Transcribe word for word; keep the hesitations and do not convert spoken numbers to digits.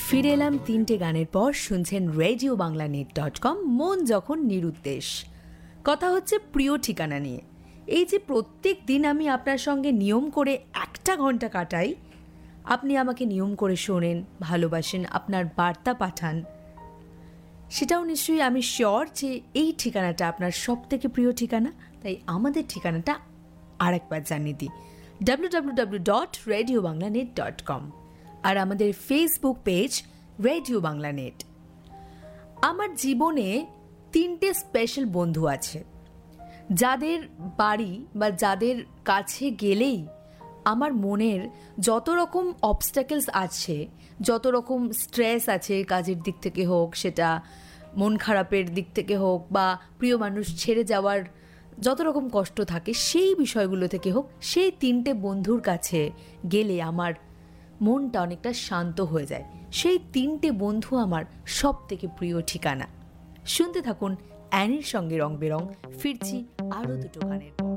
ফিরে এলাম তিনটে গানের পর। শুনছেন radio Bangla net dot com. মন যখন নিরুদ্দেশ, কথা হচ্ছে প্রিয় ঠিকানা নিয়ে। এই যে প্রত্যেক দিন আমি আপনার সঙ্গে নিয়ম করে একটা ঘন্টা কাটাই, আপনি আমাকে নিয়ম করে শোনেন, ভালোবাসেন, আপনার বার্তা পাঠান, সেটাও নিশ্চয়ই আমি শিওর যে এই ঠিকানাটা আপনার সব থেকে প্রিয় ঠিকানা। তাই আমাদের ঠিকানাটা আরেকবার জানিয়ে দিই, W W W dot radio Bangla net dot com, আর আমাদের Facebook page radio Bangla net. আমার জীবনে তিনটে স্পেশাল বন্ধু আছে, যাদের বাড়ি বা যাদের কাছে গেলেই আমার মনের যত রকম অবস্ট্যাকেলস আছে, যত রকম স্ট্রেস আছে, কাজের দিক থেকে হোক, সেটা মন খারাপের দিক থেকে হোক, বা প্রিয় মানুষ ছেড়ে যাওয়ার যত রকম কষ্ট থাকে, সেই বিষয়গুলো থেকে হোক, সেই তিনটে বন্ধুর কাছে গেলে আমার মনটা অনেকটা শান্ত হয়ে যায়। সেই তিনটে বন্ধু আমার সব থেকে প্রিয় ঠিকানা। শুনতে থাকুন অ্যানির সঙ্গে রং বেরং। ফিরছি আরও দুটো গানের পর।